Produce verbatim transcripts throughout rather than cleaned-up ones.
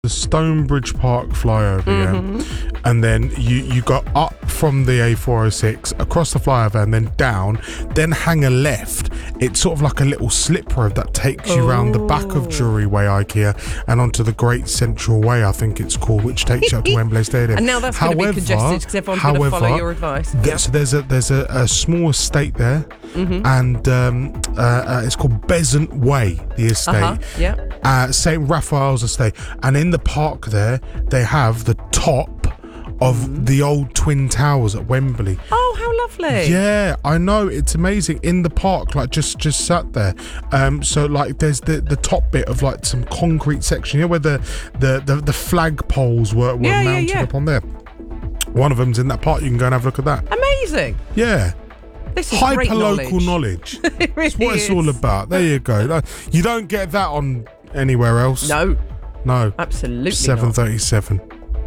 the Stonebridge Park flyover, Mm-hmm. yeah? And then you, you go up from the A four oh six, across the flyover, and then down, then hang a left. It's sort of like a little slip road that takes you around the back of Drury Way, IKEA, and onto the Great Central Way, I think it's called, which takes you up to Wembley Stadium. And now that's going to be congested because everyone's going to follow your advice. Th- Yeah. So there's a there's a, a small estate there, Mm-hmm. and um, uh, uh, it's called Besant Way, the estate. Uh-huh. Yeah. Uh, Saint Raphael's estate, and in the park there they have the top of Mm-hmm. the old Twin Towers at Wembley. Oh, how lovely. Yeah, I know, it's amazing. In the park, like just just sat there. Um, so like there's the, the top bit of like some concrete section, you know, where the the, the, the flag poles were, were Yeah, yeah, mounted yeah. up on there. One of them's in that park. You can go and have a look at that. Amazing. Yeah. This is great Hyper-local knowledge. It That's really what it's is. all about. There you go. Like, you don't get that on anywhere else. No, No. absolutely seven thirty-seven.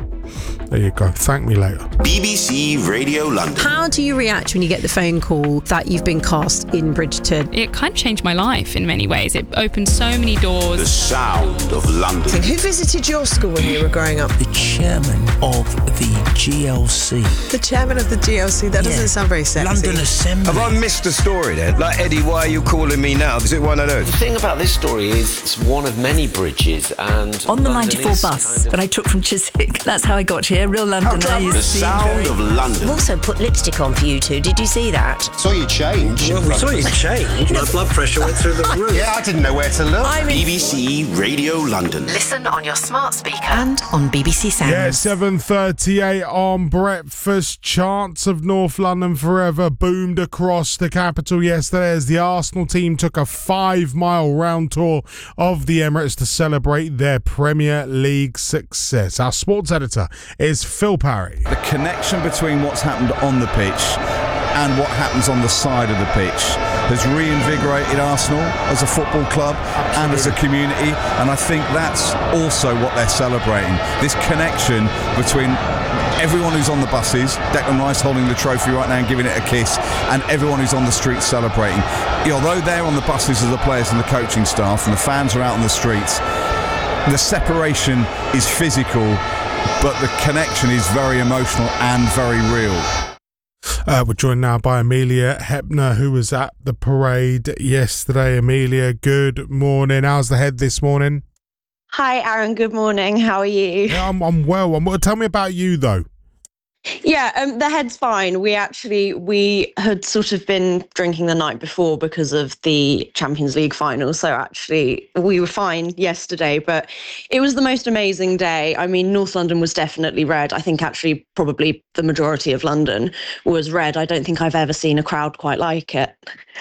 There you go. Thank me later. B B C Radio London. How do you react when you get the phone call that you've been cast in Bridgerton? It kind of changed my life in many ways. It opened so many doors. The sound of London. Who visited your school when you were growing up? The chairman of the G L C. The chairman of the G L C? That Yeah. doesn't sound very sexy. London Assembly. Have I missed a story then? Like, Eddie, why are you calling me now? Is it one of those? The thing about this story is it's one of many bridges, and on the London ninety-four is bus kind of- that I took from Chiswick. That's how I got here. Real Londoner. The sound of London. I've also put lipstick on for you two. Did you see that? Saw you change. Well, we saw you change. My blood pressure went through the roof. Yeah, I didn't know where to look. I'm in- B B C Radio London. Listen on your smart speaker and on B B C Sounds. Yeah, seven thirty-eight on breakfast. Chants of North London forever boomed across the capital yesterday as the Arsenal team took a five-mile round tour of the Emirates to celebrate their Premier League success. Our sports editor is Phil Parry. The connection between what's happened on the pitch and what happens on the side of the pitch has reinvigorated Arsenal as a football club and as a community, and I think that's also what they're celebrating, this connection between everyone who's on the buses, Declan Rice holding the trophy right now and giving it a kiss, and everyone who's on the streets celebrating. Although they're on the buses as the players and the coaching staff, and the fans are out on the streets, the separation is physical, but the connection is very emotional and very real. Uh, we're joined now by Amelia Hepner, who was at the parade yesterday. Amelia, good morning. How's the head this morning? Hi, Aaron. Good morning. How are you? Yeah, I'm, I'm well. I'm, tell me about you, though. Yeah, um, the head's fine. We actually, we had sort of been drinking the night before because of the Champions League final. So actually, we were fine yesterday, but it was the most amazing day. I mean, North London was definitely red. I think actually probably the majority of London was red. I don't think I've ever seen a crowd quite like it.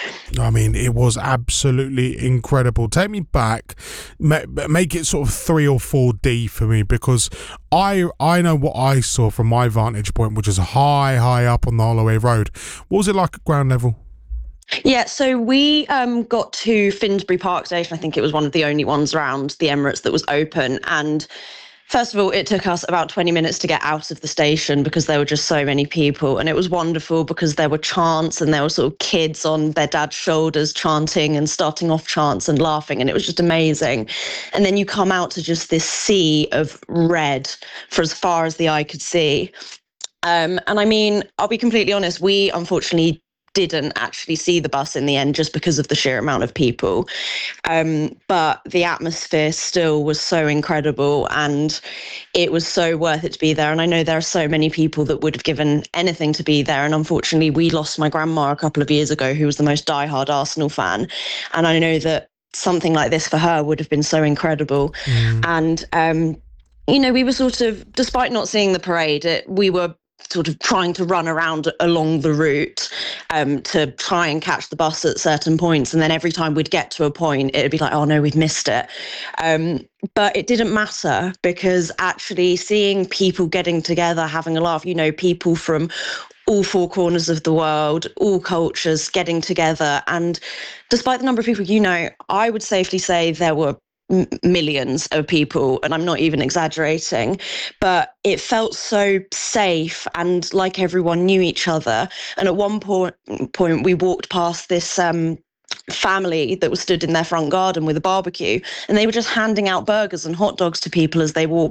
I mean, it was absolutely incredible. Take me back, make it sort of three or four D for me, because I I know what I saw from my vantage point, which is high, high up on the Holloway Road. What was it like at ground level? Yeah, so we um, got to Finsbury Park Station. I think it was one of the only ones around the Emirates that was open. And first of all, it took us about twenty minutes to get out of the station because there were just so many people. And it was wonderful because there were chants and there were sort of kids on their dad's shoulders chanting and starting off chants and laughing. And it was just amazing. And then you come out to just this sea of red for as far as the eye could see. Um, and I mean, I'll be completely honest, we unfortunately didn't actually see the bus in the end just because of the sheer amount of people. Um, but the atmosphere still was so incredible and it was so worth it to be there. And I know there are so many people that would have given anything to be there. And unfortunately, we lost my grandma a couple of years ago, who was the most diehard Arsenal fan. And I know that something like this for her would have been so incredible. Mm. And, um, you know, we were sort of, despite not seeing the parade, it, we were sort of trying to run around along the route um, to try and catch the bus at certain points. And then every time we'd get to a point, it'd be like, oh no, we've missed it. Um, but it didn't matter because actually seeing people getting together, having a laugh, you know, people from all four corners of the world, all cultures getting together. And despite the number of people, you know, I would safely say there were millions of people, and I'm not even exaggerating, but it felt so safe and like everyone knew each other. And at one point, point we walked past this um, family that was stood in their front garden with a barbecue, and they were just handing out burgers and hot dogs to people as they walked